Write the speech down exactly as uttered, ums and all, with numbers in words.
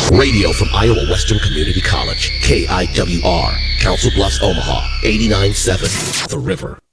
Radio from Iowa Western Community College, K I W R, Council Bluffs, Omaha, eighty-nine point seven, The River.